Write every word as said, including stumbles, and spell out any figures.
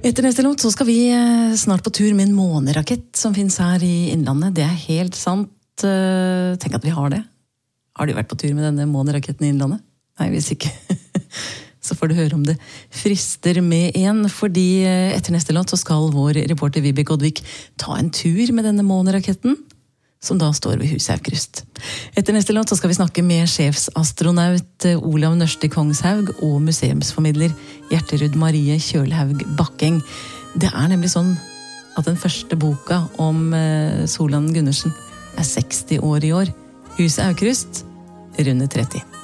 Etter neste låt så skal vi snart på tur med en månerakett som finnes her i Innlandet. Det er helt sant. Tenk at vi har det. Har du vært på tur med denne måneraketten i Innlandet? Nei, hvis ikke. Så får du høre om det frister med en, fordi etter neste låt så skal vår reporter Vibeke Oddvik ta en tur med denne måneraketten, som da står ved huset Aukrust. Etter neste låt så skal vi snakke med sjefsastronaut Olav Nørste Kongshaug og museumsformidler Gjerterud Marie Kjølhaug Bakkeng. Det er nemlig sånn at den første boka om Solan Gundersen er seksti år i år. Huset Aukrust, runde tretti.